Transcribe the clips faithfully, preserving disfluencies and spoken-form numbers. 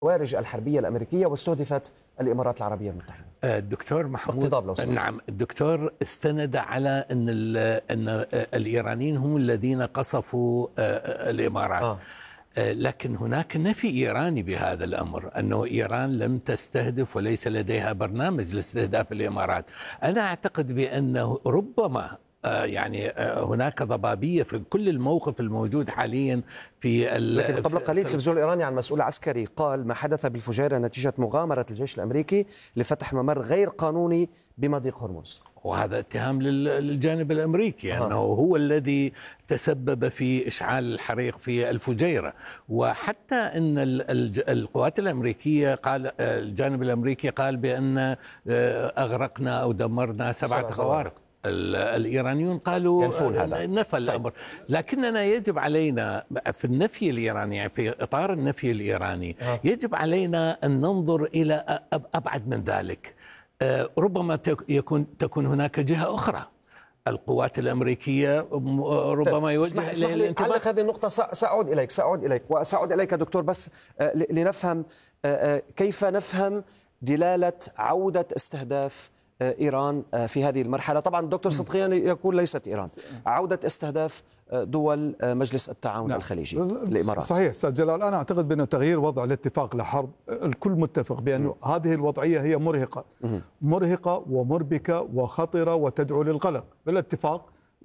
الكوارج الحربية الأمريكية واستهدفت الإمارات العربية المتحدة. الدكتور محمود لو نعم الدكتور استند على أن أن الإيرانيين هم الذين قصفوا الإمارات. آه. لكن هناك نفي إيراني بهذا الأمر، أنه إيران لم تستهدف وليس لديها برنامج لاستهداف الإمارات. أنا أعتقد بأنه ربما يعني هناك ضبابية في كل الموقف الموجود حاليا في لكن قبل قليل التلفزيون الإيراني عن مسؤول عسكري قال ما حدث بالفجيرة نتيجة مغامرة الجيش الأمريكي لفتح ممر غير قانوني بمضيق هرمز، وهذا اتهام للجانب الأمريكي أنه هو الذي تسبب في إشعال الحريق في الفجيرة. وحتى أن القوات الأمريكية قال الجانب الأمريكي قال بأن أغرقنا أو دمرنا سبعة خوارق. الإيرانيون قالوا نفى الأمر. لكننا يجب علينا في النفي الإيراني، يعني في إطار النفي الإيراني يجب علينا أن ننظر إلى أبعد من ذلك. ربما يكون تكون هناك جهة أخرى، القوات الأمريكية ربما يوجه إليها الانتباه. علق هذه النقطة سأعود إليك سأعود إليك وسأعود إليك دكتور، بس لنفهم كيف نفهم دلالة عودة استهداف إيران في هذه المرحلة. طبعا الدكتور صدقيان يقول ليست إيران، عودة استهداف دول مجلس التعاون نعم. الخليجي الإمارات. صحيح أستاذ جلال، أنا أعتقد بأن تغيير وضع الاتفاق لحرب الكل متفق بأن هذه الوضعية هي مرهقة مرهقة ومربكة وخطرة وتدعو للقلق بالاتفاق،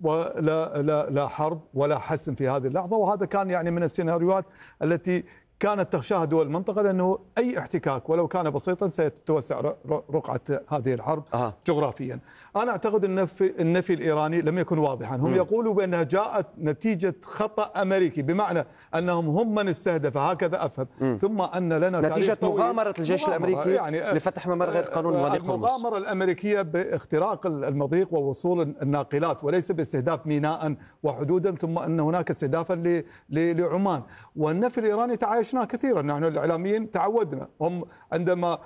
ولا لا لا حرب ولا حسم في هذه اللحظة. وهذا كان يعني من السيناريوهات التي كانت تخشاها دول المنطقة، لأنه أي احتكاك ولو كان بسيطا سيتوسع رقعة هذه الحرب أه. جغرافيا. أنا أعتقد أن النفي الإيراني لم يكن واضحا. هم م. يقولوا بأنها جاءت نتيجة خطأ أمريكي، بمعنى أنهم هم من استهدف، هكذا أفهم. م. ثم أن لنا نتيجة مغامرة الجيش الأمريكي يعني لفتح ممر غير قانوني مضيق هرمز. المغامرة الأمريكية باختراق المضيق ووصول الناقلات، وليس باستهداف ميناء وحدودا، ثم أن هناك استهدافا لعمان. والنفي الإيراني تعايشنا كثيرا، نحن الإعلاميين تعودنا. هم عندما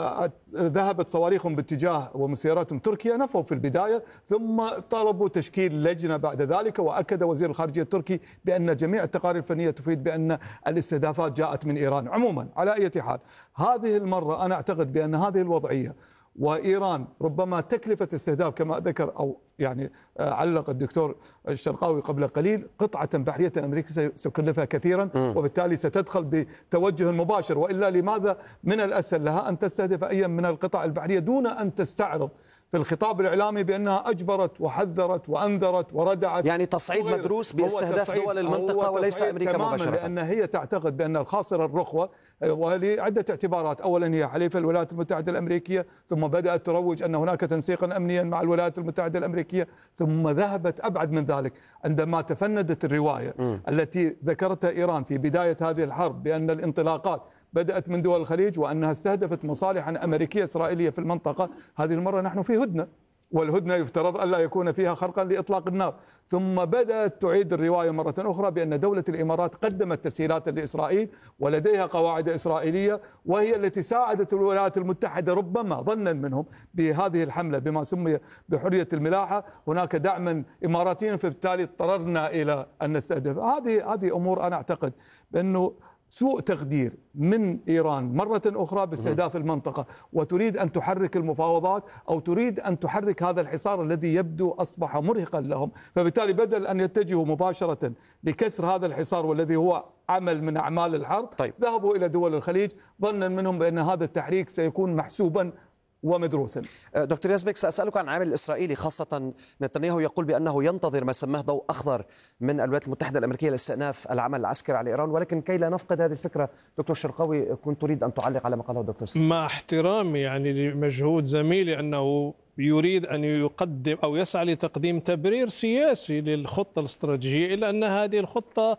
ذهبت صواريخهم باتجاه ومسيراتهم تركيا نفوا في البداية، ثم طلبوا تشكيل لجنة بعد ذلك، وأكد وزير الخارجية التركي بأن جميع التقارير الفنية تفيد بأن الاستهدافات جاءت من إيران. عموما على أي حال، هذه المرة أنا أعتقد بأن هذه الوضعية وإيران ربما تكلفة استهداف كما ذكر أو يعني علق الدكتور الشرقاوي قبل قليل، قطعة بحرية أمريكية سيكلفها كثيرا، وبالتالي ستدخل بتوجه مباشر. وإلا لماذا من الأسهل لها أن تستهدف أي من القطع البحرية دون أن تستعرض في الخطاب الإعلامي بأنها أجبرت وحذرت وأنذرت وردعت؟ يعني تصعيد مدروس باستهداف دول المنطقة وليس أمريكا مباشرة، لأن هي تعتقد بأن الخاسر الرخوة، ولعدة اعتبارات. أولا هي حليف الولايات المتحدة الأمريكية، ثم بدأت تروج أن هناك تنسيقا أمنيا مع الولايات المتحدة الأمريكية، ثم ذهبت أبعد من ذلك عندما تفندت الرواية م. التي ذكرتها إيران في بداية هذه الحرب بأن الانطلاقات بدأت من دول الخليج وأنها استهدفت مصالحا أمريكية إسرائيلية في المنطقة. هذه المرة نحن في هدنة، والهدنة يفترض ألا يكون فيها خرقا لإطلاق النار. ثم بدأت تعيد الرواية مرة أخرى بأن دولة الإمارات قدمت تسهيلات لإسرائيل ولديها قواعد إسرائيلية، وهي التي ساعدت الولايات المتحدة ربما ظنا منهم بهذه الحملة بما سمي بحرية الملاحة. هناك دعما إماراتيا، فبالتالي اضطررنا إلى أن نستهدف. هذه هذه أمور أنا أعتقد بأنه سوء تقدير من إيران مرة أخرى باستهداف المنطقة، وتريد أن تحرك المفاوضات أو تريد أن تحرك هذا الحصار الذي يبدو أصبح مرهقا لهم. فبالتالي بدل أن يتجهوا مباشرة لكسر هذا الحصار والذي هو عمل من أعمال الحرب، طيب. ذهبوا إلى دول الخليج ظنا منهم بأن هذا التحريك سيكون محسوبا ومدروسا. دكتور يزبك، سأسألك عن العامل الإسرائيلي، خاصة نتنياهو يقول بأنه ينتظر ما سماه ضوء أخضر من الولايات المتحدة الأمريكية لاستئناف العمل العسكري على إيران. ولكن كي لا نفقد هذه الفكرة دكتور شرقاوي، كنت تريد أن تعلق على ما قاله الدكتور سيد. مع احترامي يعني لمجهود زميلي أنه يريد أن يقدم أو يسعى لتقديم تبرير سياسي للخطة الاستراتيجية، إلا أن هذه الخطة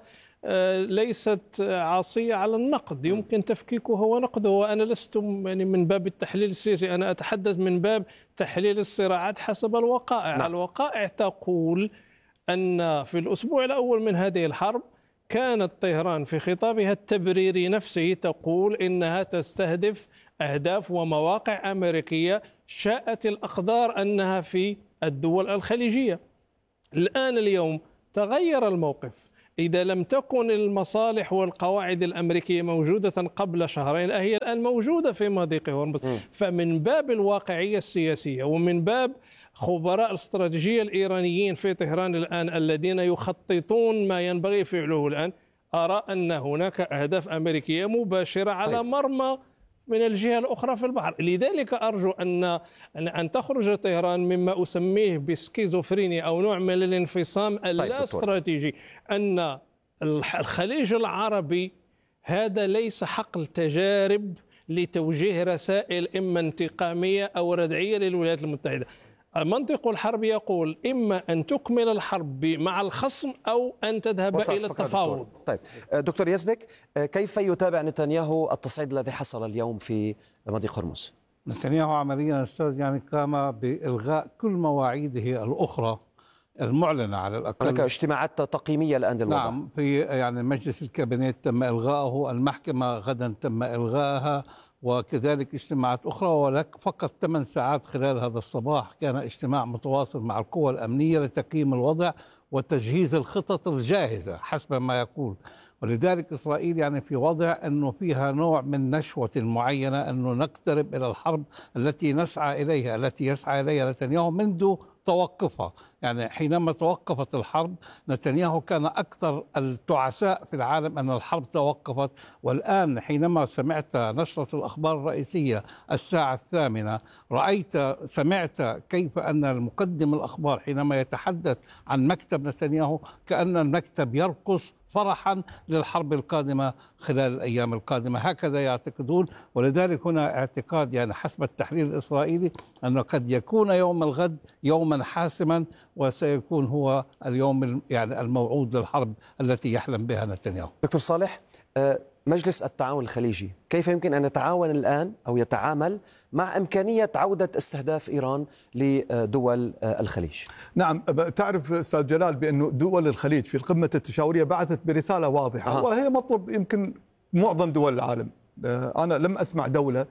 ليست عاصية على النقد، يمكن تفكيكها ونقده. وأنا لست يعني من باب التحليل السياسي، أنا أتحدث من باب تحليل الصراعات حسب الوقائع. نعم. الوقائع تقول أن في الأسبوع الأول من هذه الحرب كانت طهران في خطابها التبريري نفسه تقول إنها تستهدف أهداف ومواقع أمريكية، شاءت الأقدار أنها في الدول الخليجية. الآن اليوم تغير الموقف، إذا لم تكن المصالح والقواعد الأمريكية موجودة قبل شهرين، هي الآن موجودة في مضيق هرمز. فمن باب الواقعية السياسية ومن باب خبراء الاستراتيجية الإيرانيين في طهران الآن الذين يخططون ما ينبغي فعله الآن، أرى أن هناك أهداف أمريكية مباشرة على مرمى من الجهة الأخرى في البحر. لذلك أرجو أن أن تخرج طهران مما أسميه بسكيزوفرينيا أو نوع من الانفصام اللا استراتيجي، أن الخليج العربي هذا ليس حقل تجارب لتوجيه رسائل إما انتقامية أو ردعية للولايات المتحدة. المنطق الحربي يقول إما أن تكمل الحرب مع الخصم أو أن تذهب إلى التفاوض. طيب دكتور يزبك، كيف يتابع نتنياهو التصعيد الذي حصل اليوم في مضيق هرمز؟ نتنياهو عمليا أستاذ يعني قام بإلغاء كل مواعيده الأخرى المعلنة على الأقل. هناك اجتماعات تقييمية الآن للوضع. نعم، في يعني مجلس الكابينت تم إلغائه، المحكمة غدا تم إلغائها، وكذلك اجتماعات أخرى، ولك فقط ثمان ساعات خلال هذا الصباح كان اجتماع متواصل مع القوى الأمنية لتقييم الوضع وتجهيز الخطط الجاهزة حسب ما يقول. ولذلك إسرائيل يعني في وضع أنه فيها نوع من نشوة معينة، أنه نقترب إلى الحرب التي نسعى إليها، التي يسعى إليها نتنياهو منذ توقفها. يعني حينما توقفت الحرب نتنياهو كان أكثر التعساء في العالم أن الحرب توقفت، والآن حينما سمعت نشرة الأخبار الرئيسية الساعة الثامنة رأيت سمعت كيف أن المقدم الأخبار حينما يتحدث عن مكتب نتنياهو كأن المكتب يرقص فرحا للحرب القادمة خلال الأيام القادمة، هكذا يعتقدون. ولذلك هنا اعتقاد يعني حسب التحليل الإسرائيلي أنه قد يكون يوم الغد يوما حاسما، وسيكون هو اليوم يعني الموعود للحرب التي يحلم بها نتنياهو. دكتور صالح، مجلس التعاون الخليجي كيف يمكن أن يتعاون الآن أو يتعامل مع إمكانية عودة استهداف إيران لدول الخليج؟ نعم، تعرف أستاذ جلال بأنه دول الخليج في القمة التشاورية بعثت برسالة واضحة، أه. وهي مطلب يمكن معظم دول العالم. أنا لم أسمع دولة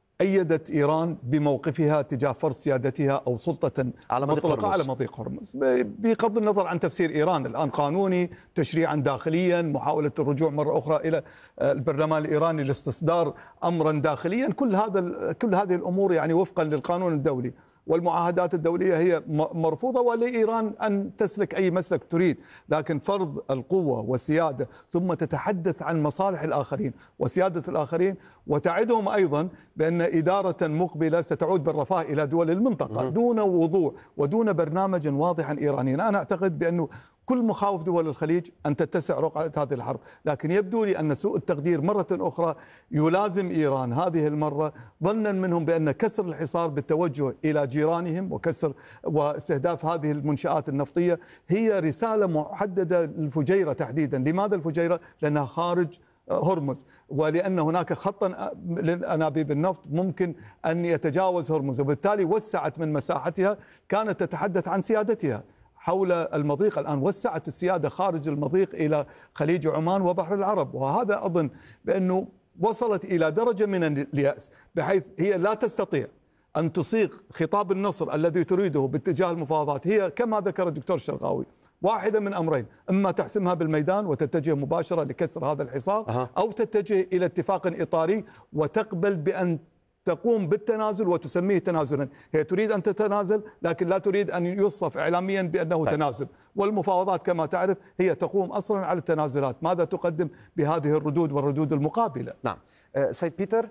أيدت إيران بموقفها تجاه فرض سيادتها أو سلطة على مطلقة على مضيق هرمز، بغض النظر عن تفسير إيران الآن قانوني، تشريعا داخليا، محاولة الرجوع مرة أخرى إلى البرلمان الإيراني لاستصدار أمرا داخليا. كل هذا كل هذه الأمور يعني وفقا للقانون الدولي والمعاهدات الدولية هي مرفوضة، ولإيران أن تسلك أي مسلك تريد، لكن فرض القوة والسيادة ثم تتحدث عن مصالح الآخرين وسيادة الآخرين، وتعدهم أيضا بأن إدارة مقبلة ستعود بالرفاه إلى دول المنطقة دون وضوح ودون برنامج واضح إيراني. أنا أعتقد بأنه كل مخاوف دول الخليج أن تتسع رقعة هذه الحرب، لكن يبدو لي أن سوء التقدير مرة أخرى يلازم إيران هذه المرة، ظنا منهم بأن كسر الحصار بالتوجه إلى جيرانهم وكسر واستهداف هذه المنشآت النفطية هي رسالة محددة للفجيرة تحديدا. لماذا الفجيرة؟ لأنها خارج هرمز، ولأن هناك خطا للأنابيب النفط ممكن أن يتجاوز هرمز، وبالتالي وسعت من مساحتها، كانت تتحدث عن سيادتها حول المضيق، الآن وسعت السيادة خارج المضيق إلى خليج عمان وبحر العرب. وهذا أظن بأنه وصلت إلى درجة من اليأس بحيث هي لا تستطيع أن تصيغ خطاب النصر الذي تريده باتجاه المفاوضات. هي كما ذكر الدكتور الشرقاوي واحدة من أمرين، إما تحسمها بالميدان وتتجه مباشرة لكسر هذا الحصار، أه. أو تتجه إلى اتفاق إطاري وتقبل بأن تقوم بالتنازل وتسميه تنازلا. هي تريد أن تتنازل لكن لا تريد أن يوصف إعلاميا بأنه طيب. تنازل، والمفاوضات كما تعرف هي تقوم أصلا على التنازلات. ماذا تقدم بهذه الردود والردود المقابلة؟ نعم سيد بيتر،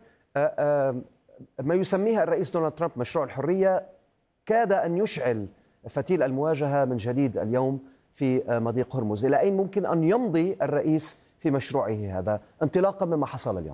ما يسميها الرئيس دونالد ترامب مشروع الحرية كاد أن يشعل فتيل المواجهة من جديد اليوم في مضيق هرمز. إلى أين ممكن أن يمضي الرئيس في مشروعه هذا انطلاقا مما حصل اليوم؟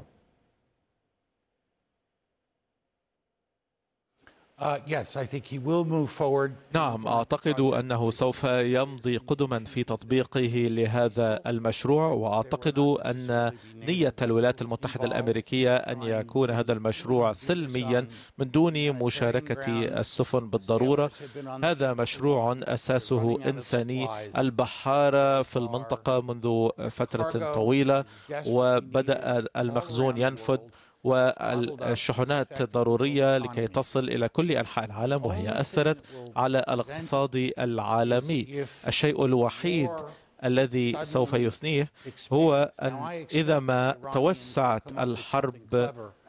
نعم، أعتقد أنه سوف يمضي قدما في تطبيقه لهذا المشروع، وأعتقد أن نية الولايات المتحدة الأمريكية أن يكون هذا المشروع سلميا من دون مشاركة السفن بالضرورة. هذا مشروع أساسه إنساني. البحارة في المنطقة منذ فترة طويلة وبدأ المخزون ينفد والشحنات ضرورية لكي تصل إلى كل أنحاء العالم، وهي أثرت على الاقتصاد العالمي. الشيء الوحيد الذي سوف يثنيه هو أن إذا ما توسعت الحرب